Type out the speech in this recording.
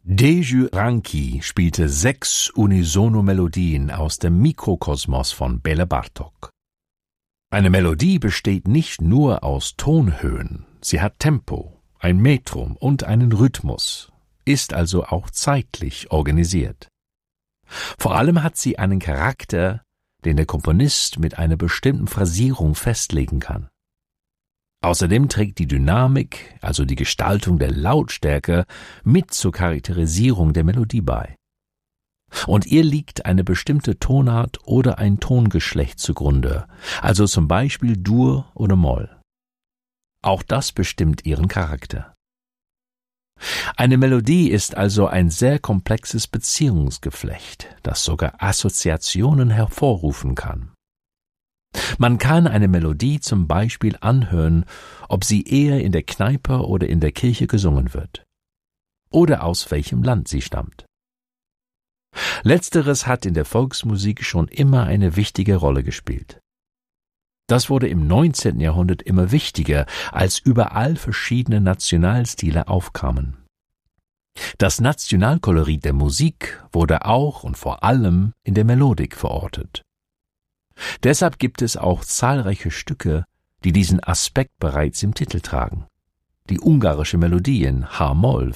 Dezső Ranki spielte 6 Unisono-Melodien aus dem Mikrokosmos von Bela Bartok. Eine Melodie besteht nicht nur aus Tonhöhen, sie hat Tempo, ein Metrum und einen Rhythmus, ist also auch zeitlich organisiert. Vor allem hat sie einen Charakter, den der Komponist mit einer bestimmten Phrasierung festlegen kann. Außerdem trägt die Dynamik, also die Gestaltung der Lautstärke, mit zur Charakterisierung der Melodie bei. Und ihr liegt eine bestimmte Tonart oder ein Tongeschlecht zugrunde, also zum Beispiel Dur oder Moll. Auch das bestimmt ihren Charakter. Eine Melodie ist also ein sehr komplexes Beziehungsgeflecht, das sogar Assoziationen hervorrufen kann. Man kann eine Melodie zum Beispiel anhören, ob sie eher in der Kneipe oder in der Kirche gesungen wird, oder aus welchem Land sie stammt. Letzteres hat in der Volksmusik schon immer eine wichtige Rolle gespielt. Das wurde im 19. Jahrhundert immer wichtiger, als überall verschiedene Nationalstile aufkamen. Das Nationalkolorit der Musik wurde auch und vor allem in der Melodik verortet. Deshalb gibt es auch zahlreiche Stücke, die diesen Aspekt bereits im Titel tragen. Die ungarische Melodie in H-Moll